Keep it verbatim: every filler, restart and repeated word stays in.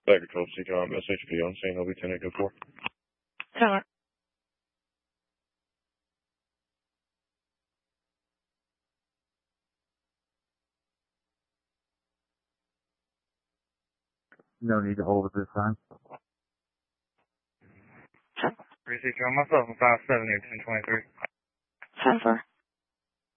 Flight Control, C T R M, S H P on scene, L B ten eight two four. Tower. No need to hold at this time. Sure. three C T R, myself, five seven eight ten twenty-three. Ten four.